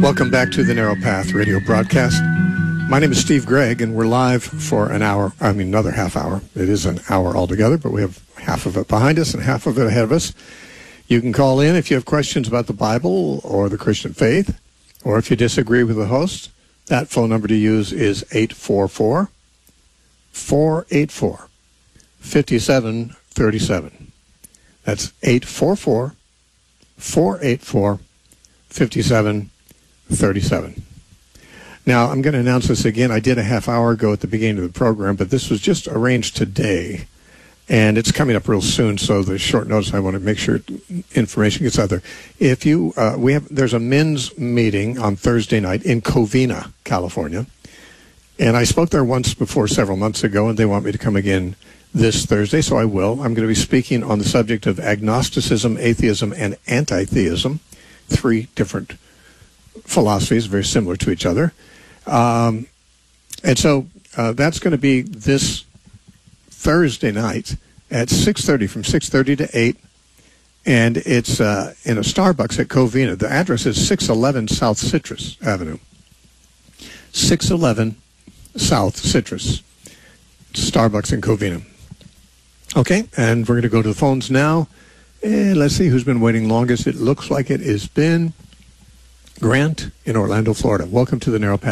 Welcome back to the Narrow Path radio broadcast. My name is Steve Gregg, and we're live for another half hour. It is an hour altogether, but we have half of it behind us and half of it ahead of us. You can call in if you have questions about the Bible or the Christian faith, or if you disagree with the host. That phone number to use is 844-484-5737. That's 844-484-5737. Now, I'm going to announce this again. I did a half hour ago at the beginning of the program, but this was just arranged today, and it's coming up real soon, so the short notice, I want to make sure information gets out there. If you, there's a men's meeting on Thursday night in Covina, California, and I spoke there once before several months ago, and they want me to come again this Thursday, so I will. I'm going to be speaking on the subject of agnosticism, atheism, and anti-theism, three different philosophies very similar to each other. And so that's going to be this Thursday night at 6:30, from 6:30 to 8. And it's in a Starbucks at Covina. The address is 611 South Citrus Avenue. 611 South Citrus. Starbucks in Covina. Okay, and we're going to go to the phones now. And let's see who's been waiting longest. It looks like it has been Grant in Orlando, Florida. Welcome to the Narrow Path.